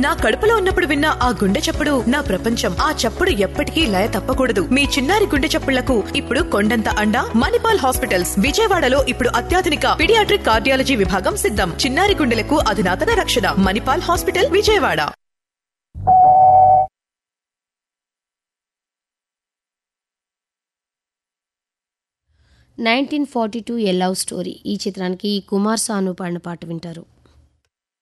నా కడుపులో ఉన్నప్పుడు విన్న ఆ గుండె చప్పుడు నా ప్రపంచం. ఆ చప్పుడు ఎప్పటికీ లయ తప్పకూడదు. మీ చిన్నారి గుండె చప్పుళ్లకు ఇప్పుడు కొండంత అండ మణిపాల్ హాస్పిటల్స్. విజయవాడలో ఇప్పుడు అత్యాధునిక పీడియాట్రిక్ కార్డియాలజీ విభాగం సిద్ధం. చిన్నారి గుండెలకు అధునాతన రక్షణ. Manipal hospital, Vijayawada. "1942 a love story" ఈ చిత్రానికి కుమార్ సాను పాడిన పాట వింటారు.